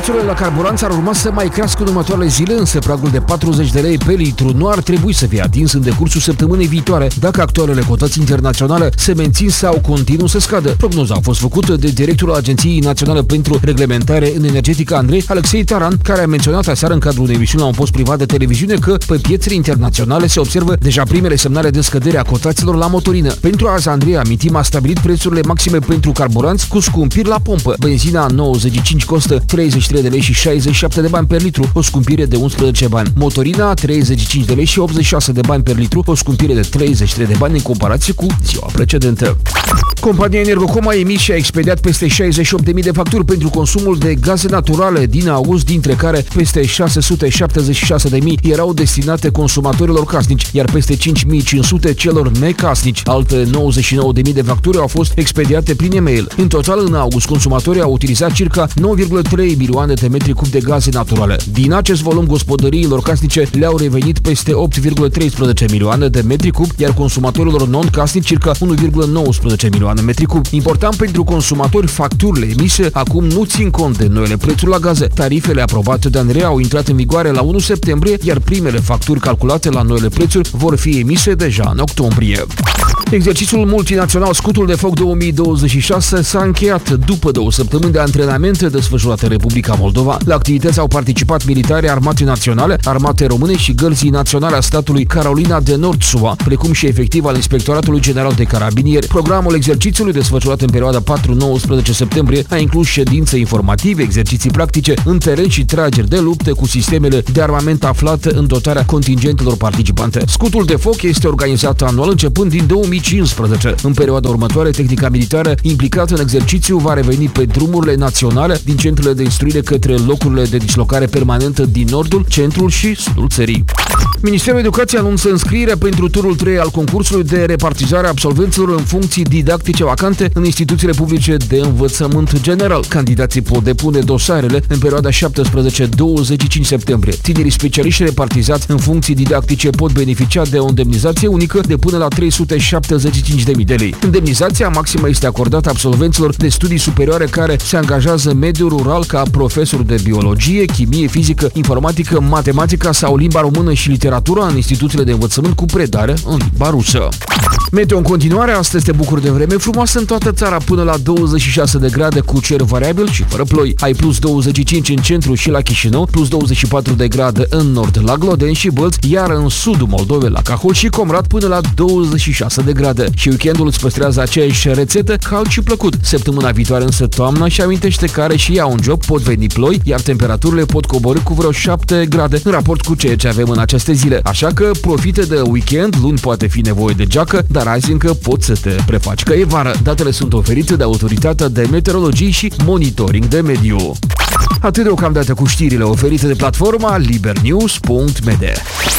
Prețurile la carburanți ar urma să mai crească în următoarele zile, însă pragul de 40 de lei pe litru nu ar trebui să fie atins în decursul săptămânii viitoare, dacă actualele cotații internaționale se mențin sau continuă să scadă. Prognoza a fost făcută de directorul Agenției Naționale pentru Reglementare în Energetică, Andrei Alexei Taran, care a menționat aseară în cadrul unei emisiuni la un post privat de televiziune că pe piețele internaționale se observă deja primele semnale de scădere a cotațiilor la motorină. Pentru azi, Andrei, amintim, a stabilit prețurile maxime pentru carburanți cu scumpiri la pompă. Benzina 95 costă 33 de lei și 67 de bani per litru, o scumpire de 11 bani. Motorina 35 de lei și 86 de bani per litru, o scumpire de 33 de bani în comparație cu ziua precedentă. Compania Energocom a emis și a expediat peste 68.000 de facturi pentru consumul de gaze naturale din august, dintre care peste 676.000 erau destinate consumatorilor casnici, iar peste 5.500 celor necasnici. Alte 99.000 de facturi au fost expediate prin e-mail. În total, în august, consumatorii au utilizat circa 9,3 milioane de metri cub de gaze naturale. Din acest volum, gospodăriilor casnice le-au revenit peste 8,13 milioane de metri cub, iar consumatorilor non-casnici circa 1,19 milioane metri cub. Important pentru consumatori, facturile emise acum nu țin cont de noile prețuri la gaze. Tarifele aprobate de ANRE au intrat în vigoare la 1 septembrie, iar primele facturi calculate la noile prețuri vor fi emise deja în octombrie. Exercițiul multinațional Scutul de Foc 2026 s-a încheiat după 2 săptămâni de antrenamente desfășurate în Republica Moldova. La activități au participat militari Armatei Naționale, Armate Române și Gărzii Naționale a statului Carolina de Nord-SUA, precum și efectiv al Inspectoratului General de Carabinieri. Programul exercițiului, desfășurat în perioada 4-19 septembrie, a inclus ședințe informative, exerciții practice în teren și trageri de luptă cu sistemele de armament aflate în dotarea contingentelor participante. Scutul de Foc este organizat anual începând din 2015. În perioada următoare, tehnica militară implicată în exercițiu va reveni pe drumurile naționale din centrele de instruire către locurile de dislocare permanentă din nordul, centrul și sudul țării. Ministerul Educației anunță înscrierea pentru turul 3 al concursului de repartizare a absolvenților în funcții didactice vacante în instituțiile publice de învățământ general. Candidații pot depune dosarele în perioada 17-25 septembrie. Tinerii specialiști repartizați în funcții didactice pot beneficia de o indemnizație unică de până la 375.000 de lei. Indemnizația maximă este acordată absolvenților de studii superioare care se angajează în mediul rural ca profesori de biologie, chimie, fizică, informatică, matematică sau limba română și literatură în instituțiile de învățământ cu predare în limba rusă. Meteo în continuare, astăzi te bucuri de vreme frumoasă în toată țara până la 26 de grade cu cer variabil și fără ploi. Ai plus 25 în centru și la Chișinău, plus 24 de grade în nord la Glodeni și Bălți, iar în sudul Moldovei la Cahul și Comrat până la 26 de grade. Și weekendul îți păstrează aceeași rețetă, cald și plăcut. Săptămâna viitoare însă toamna și amintește că are și ea un joc, pot veni ploi, iar temperaturile pot coborî cu vreo 7 grade în raport cu ceea ce avem în aceste zile. Așa că profite de weekend, luni poate fi nevoie de geacă, dar azi încă poți să te prefaci că e vară. Datele sunt oferite de Autoritatea de Meteorologie și Monitoring de Mediu. Atât deocamdată cu știrile oferite de platforma libernews.md.